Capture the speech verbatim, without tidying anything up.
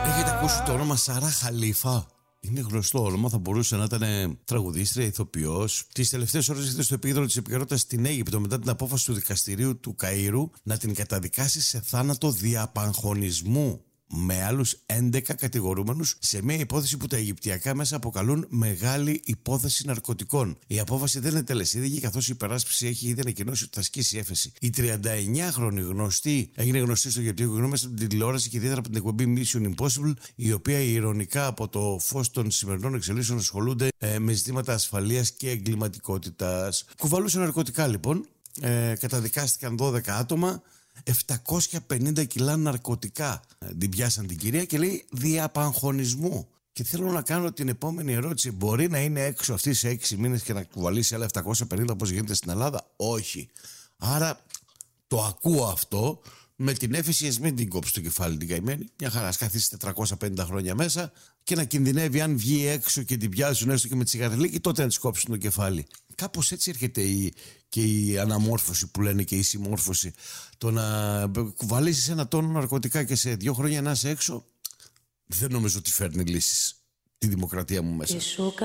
Έχετε ακούσει το όνομα Σάρα Χαλίφα? Είναι γνωστό όνομα, θα μπορούσε να ήταν τραγουδίστρια, ηθοποιός. Τις τελευταίες ώρες ήρθε στο επίκεντρο της επικαιρότητας στην Αίγυπτο μετά την απόφαση του δικαστηρίου του Καΐρου να την καταδικάσει σε θάνατο διαπαγχωνισμού με άλλους έντεκα κατηγορούμενους σε μια υπόθεση που τα Αιγυπτιακά μέσα αποκαλούν μεγάλη υπόθεση ναρκωτικών. Η απόφαση δεν είναι τελεσίδικη, καθώς η υπεράσπιση έχει ήδη ανακοινώσει ότι θα ασκήσει έφεση. Η τριανταεννιάχρονη γνωστή έγινε γνωστή στο Αιγυπτιακό κοινό μέσα από την τηλεόραση και ιδιαίτερα από την εκπομπή Mission Impossible, η οποία ηρωνικά από το φως των σημερινών εξελίξεων ασχολούνται ε, με ζητήματα ασφαλείας και εγκληματικότητας. Κουβαλούσε ναρκωτικά λοιπόν, ε, καταδικάστηκαν δώδεκα άτομα. επτακόσια πενήντα κιλά ναρκωτικά την πιάσαν την κυρία και λέει διαπαγχωνισμού. Και θέλω να κάνω την επόμενη ερώτηση. Μπορεί να είναι έξω αυτή σε έξι μήνες και να κουβαλήσει άλλα επτακόσια πενήντα όπως γίνεται στην Ελλάδα? Όχι. Άρα το ακούω αυτό. Με την έφεση ας μην την κόψει το κεφάλι την καημένη. Μια χαρά, ας καθίσει τετρακόσια πενήντα χρόνια μέσα και να κινδυνεύει αν βγει έξω και την πιάσουν έστω και με τσιγαριλίκι, τότε να της κόψουν το κεφάλι. Κάπως έτσι έρχεται η, και η αναμόρφωση που λένε και η συμμόρφωση. Το να κουβαλήσεις ένα τόνο ναρκωτικά και σε δύο χρόνια να είσαι έξω, δεν νομίζω ότι φέρνει λύσεις τη δημοκρατία μου μέσα.